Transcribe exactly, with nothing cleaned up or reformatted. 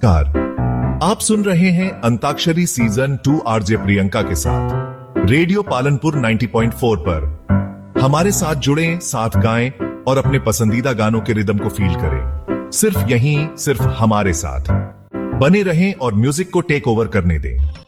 Car आप सुन रहे हैं antakshari season two RJ Priyanka के साथ रेडियो पालनपुर नब्बे पॉइंट चार पर। हमारे साथ जुड़ें, साथ गाएं और अपने पसंदीदा गानों के रिदम को फील करें। सिर्फ यहीं, सिर्फ हमारे साथ बने रहें और म्यूजिक को टेक ओवर करने दें।